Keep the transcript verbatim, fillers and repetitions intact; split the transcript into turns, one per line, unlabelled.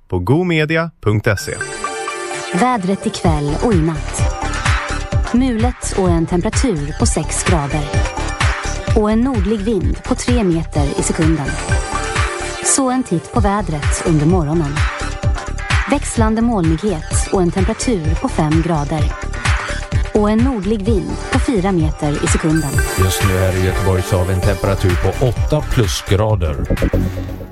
på gomedia punkt se.
Vädret ikväll och i natt. Mulet och en temperatur på sex grader. Och en nordlig vind på tre meter i sekunden. Så en titt på vädret under morgonen. Växlande molnighet och en temperatur på fem grader. Och en nordlig vind på fyra meter i sekunden.
Just nu här i Göteborg så har vi en temperatur på åtta plusgrader.